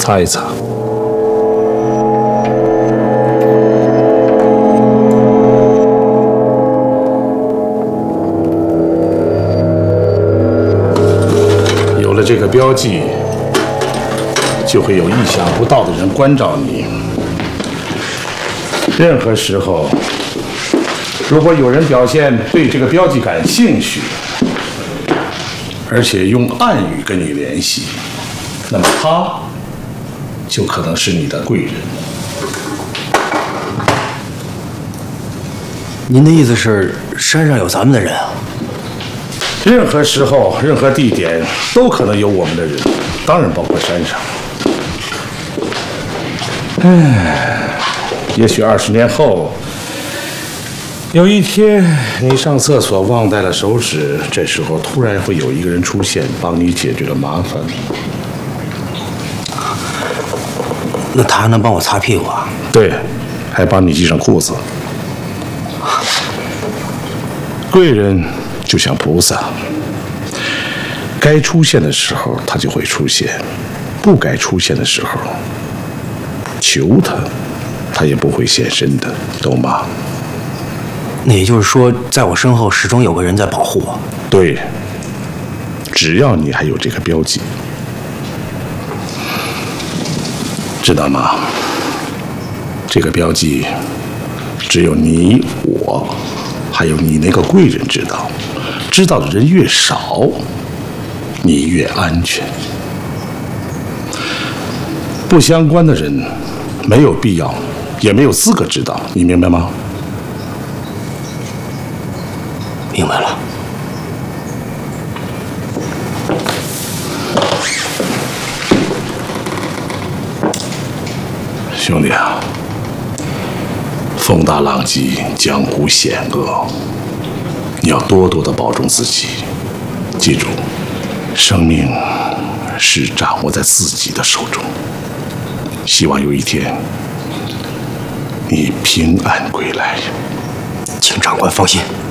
擦一擦。有了这个标记，就会有意想不到的人关照你。任何时候，如果有人表现对这个标记感兴趣，而且用暗语跟你联系，那么他就可能是你的贵人。 您的意思是山上有咱们的人啊？ 任何时候、任何地点都可能有我们的人，当然包括山上。也许20年后，有一天你上厕所忘带了手纸，这时候突然会有一个人出现，帮你解决了麻烦。 那他还能帮我擦屁股啊？ 对，还帮你系上裤子。贵人就像菩萨，该出现的时候他就会出现，不该出现的时候，求他，他也不会现身的，懂吗？ 那也就是说，在我身后始终有个人在保护我。 对，只要你还有这个标记，知道吗？这个标记只有你我，还有你那个贵人知道，知道的人越少，你越安全。不相关的人没有必要，也没有资格知道，你明白吗？ 明白了。 兄弟啊，风大浪急，江湖险恶，你要多多的保重自己。记住，生命是掌握在自己的手中。希望有一天你平安归来。 请长官放心。